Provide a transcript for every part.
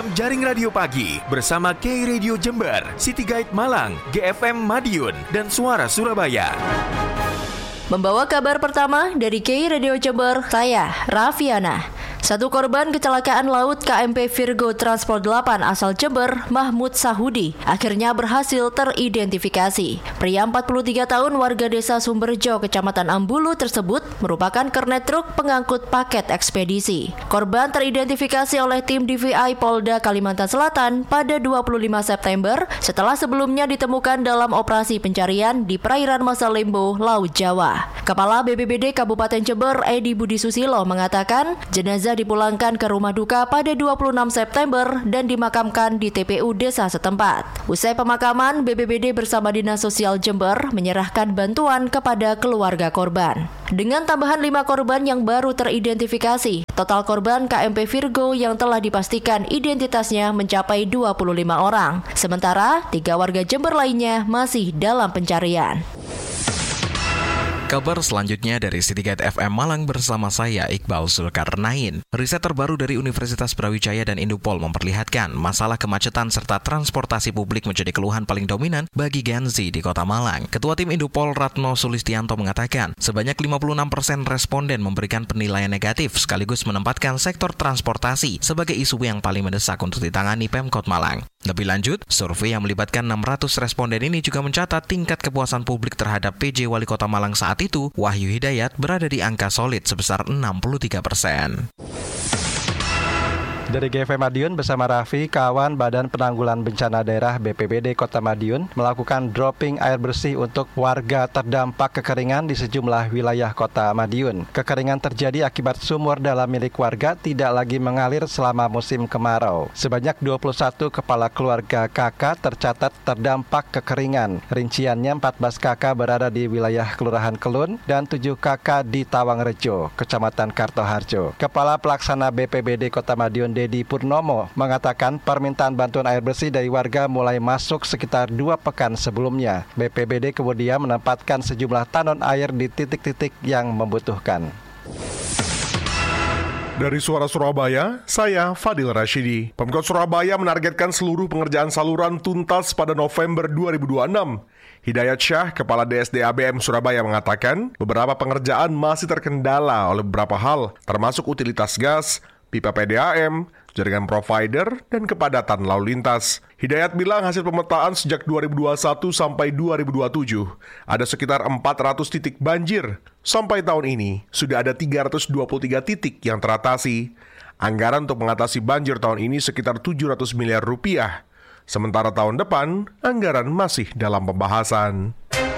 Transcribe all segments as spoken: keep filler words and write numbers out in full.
program Jaring Radio Pagi bersama K Radio Jember, City Guide Malang, G F M Madiun, dan Suara Surabaya. Membawa kabar pertama dari K Radio Jember, saya Raffiana. Satu korban kecelakaan laut K M P Virgo Transport delapan asal Jember, Mahmud Sahudi, akhirnya berhasil teridentifikasi. Pria empat puluh tiga tahun warga desa Sumberjo, Kecamatan Ambulu tersebut merupakan kernet truk pengangkut paket ekspedisi. Korban teridentifikasi oleh tim D V I Polda Kalimantan Selatan pada dua puluh lima September setelah sebelumnya ditemukan dalam operasi pencarian di perairan Masalimbo, Laut Jawa. Kepala B P B D Kabupaten Jember, Edi Budi Susilo, mengatakan jenazah dipulangkan ke rumah duka pada dua puluh enam September dan dimakamkan di T P U desa setempat. Usai pemakaman, B P B D bersama Dinas Sosial Jember menyerahkan bantuan kepada keluarga korban. Dengan tambahan lima korban yang baru teridentifikasi, total korban K M P Virgo yang telah dipastikan identitasnya mencapai dua puluh lima orang. Sementara, tiga warga Jember lainnya masih dalam pencarian. Kabar selanjutnya dari City Guide F M Malang bersama saya, Iqbal Zulkarnain. Riset terbaru dari Universitas Brawijaya dan Indupol memperlihatkan masalah kemacetan serta transportasi publik menjadi keluhan paling dominan bagi Gen Z di Kota Malang. Ketua Tim Indupol Ratno Sulistianto mengatakan, sebanyak lima puluh enam persen responden memberikan penilaian negatif sekaligus menempatkan sektor transportasi sebagai isu yang paling mendesak untuk ditangani Pemkot Malang. Lebih lanjut, survei yang melibatkan enam ratus responden ini juga mencatat tingkat kepuasan publik terhadap P J Wali Kota Malang saat itu, Wahyu Hidayat, berada di angka solid sebesar enam puluh tiga persen. Dari G F M Madiun bersama Raffi, kawan Badan Penanggulangan Bencana Daerah B P B D Kota Madiun melakukan dropping air bersih untuk warga terdampak kekeringan di sejumlah wilayah Kota Madiun. Kekeringan terjadi akibat sumur dalam milik warga tidak lagi mengalir selama musim kemarau. Sebanyak dua puluh satu kepala keluarga K K tercatat terdampak kekeringan. Rinciannya empat belas K K berada di wilayah Kelurahan Kelun dan tujuh K K di Tawangrejo, Kecamatan Kartoharjo. Kepala Pelaksana B P B D Kota Madiun Dedi Purnomo mengatakan permintaan bantuan air bersih dari warga mulai masuk sekitar dua pekan sebelumnya. B P B D kemudian menempatkan sejumlah talon air di titik-titik yang membutuhkan. Dari Suara Surabaya, saya Fadil Rashidi. Pemkot Surabaya menargetkan seluruh pengerjaan saluran tuntas pada November dua ribu dua puluh enam. Hidayat Syah, Kepala D S D A B M Surabaya mengatakan, beberapa pengerjaan masih terkendala oleh beberapa hal, termasuk utilitas gas, pipa P D A M, jaringan provider, dan kepadatan lalu lintas. Hidayat bilang hasil pemetaan sejak dua ribu dua puluh satu sampai dua ribu dua puluh tujuh ada sekitar empat ratus titik banjir. Sampai tahun ini sudah ada tiga ratus dua puluh tiga titik yang teratasi. Anggaran untuk mengatasi banjir tahun ini sekitar tujuh ratus miliar rupiah. Sementara tahun depan, anggaran masih dalam pembahasan.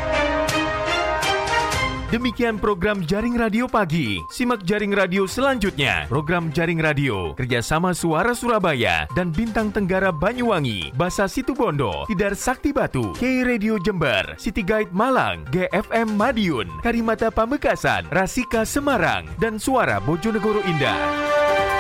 Demikian program Jaring Radio Pagi. Simak Jaring Radio selanjutnya. Program Jaring Radio kerjasama Suara Surabaya dan Bintang Tenggara Banyuwangi, Basa Situbondo, Tidar Sakti Batu, K Radio Jember, City Guide Malang, G F M Madiun, Karimata Pamekasan, Rasika Semarang, dan Suara Bojonegoro Indah.